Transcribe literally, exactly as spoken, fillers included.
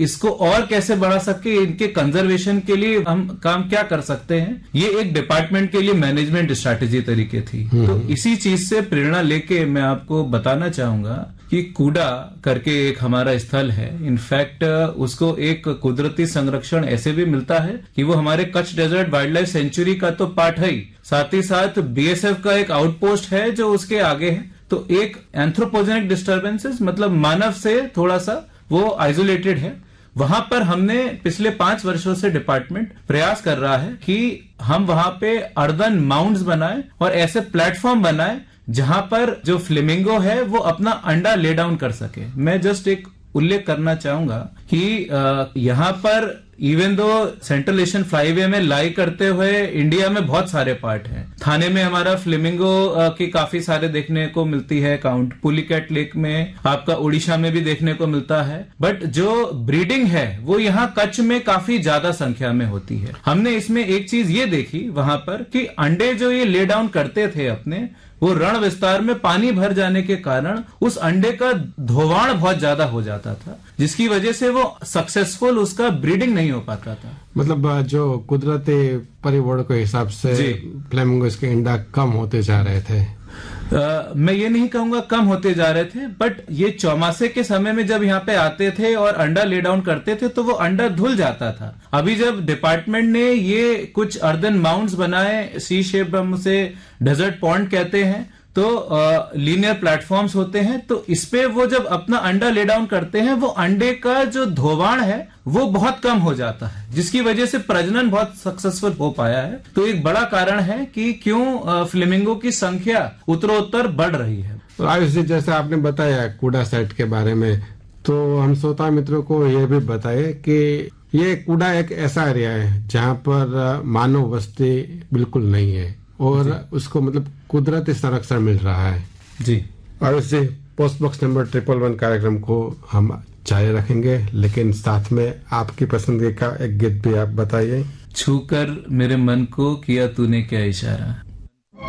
इसको और कैसे बढ़ा सके, इनके कंजर्वेशन के लिए हम काम क्या कर सकते हैं, ये एक डिपार्टमेंट के लिए मैनेजमेंट स्ट्रैटेजी तरीके थी। तो इसी चीज से प्रेरणा लेके मैं आपको बताना चाहूंगा कि कूडा करके एक हमारा स्थल है, इनफैक्ट उसको एक कुदरती संरक्षण ऐसे भी मिलता है कि वो हमारे Kutch desert wild life sanctuary का तो पार्ट है ही, साथ ही साथ बीएसएफ का एक आउटपोस्ट है जो उसके आगे है। तो एक एंथ्रोपोजेनिक डिस्टर्बेंसेस मतलब मानव से थोड़ा सा वो आइसोलेटेड है। वहां पर हमने पिछले पांच वर्षों से डिपार्टमेंट प्रयास कर रहा है कि हम वहां पे अर्दन माउंट्स बनाए और ऐसे प्लेटफॉर्म बनाए जहां पर जो फ्लेमिंगो है वो अपना अंडा ले डाउन कर सके। मैं जस्ट एक उल्लेख करना चाहूंगा कि यहाँ पर even though central Asian flyway में लाई करते हुए इंडिया में बहुत सारे पार्ट हैं। थाने में हमारा फ्लेमिंगो की काफी सारे देखने को मिलती है काउंट, पुलिकैट लेक में, आपका उड़ीसा में भी देखने को मिलता है। बट जो ब्रीडिंग है वो यहाँ कच्छ में काफी ज्यादा संख्या में होती है। हमने इसमें एक चीज ये देखी वहां पर कि अंडे जो ये ले डाउन करते थे अपने, वो रण विस्तार में पानी भर जाने के कारण उस अंडे का धोवाण बहुत ज्यादा हो जाता था, जिसकी वजह से वो सक्सेसफुल उसका ब्रीडिंग नहीं हो पाता था। मतलब जो कुदरती परिवर्तन के हिसाब से फ्लेमिंगोस के अंडा कम होते जा रहे थे। Uh, मैं ये नहीं कहूंगा कम होते जा रहे थे, बट ये चौमासे के समय में जब यहाँ पे आते थे और अंडा ले डाउन करते थे तो वो अंडा धुल जाता था। अभी जब डिपार्टमेंट ने ये कुछ अर्दन माउंट्स बनाए, सी शेप हम उसे डेजर्ट पॉन्ड कहते हैं, तो लीनियर प्लेटफॉर्म्स होते हैं, तो इसपे वो जब अपना अंडा ले डाउन करते हैं वो अंडे का जो धोवाण है वो बहुत कम हो जाता है, जिसकी वजह से प्रजनन बहुत सक्सेसफुल हो पाया है। तो एक बड़ा कारण है कि क्यों फ्लेमिंगो की संख्या उत्तरोत्तर बढ़ रही है। तो आयुष जी, जैसे आपने बताया कूडा साइट के बारे में, तो हम श्रोता मित्रों को यह भी बताए कि ये कूडा एक ऐसा एरिया है जहाँ पर मानव बस्ती बिल्कुल नहीं है और उसको मतलब कुदरती संरक्षण मिल रहा है जी। और उससे post box number triple one कार्यक्रम को हम जारी रखेंगे, लेकिन साथ में आपकी पसंद का एक गीत भी आप बताइए। छूकर मेरे मन को किया तूने क्या इशारा।